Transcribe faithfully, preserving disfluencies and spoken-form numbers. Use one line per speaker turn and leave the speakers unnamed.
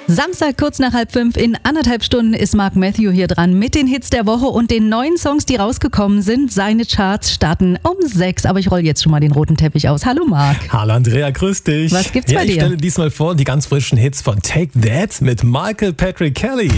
Samstag kurz nach halb fünf, in anderthalb Stunden ist Mark Matthew hier dran mit den Hits der Woche und den neuen Songs, die rausgekommen sind. Seine Charts starten um sechs, aber ich roll jetzt schon mal den roten Teppich aus. Hallo Mark.
Hallo Andrea, grüß dich.
Was gibt's
ja,
bei dir?
Ich stelle diesmal vor die ganz frischen Hits von Take That mit Michael Patrick Kelly.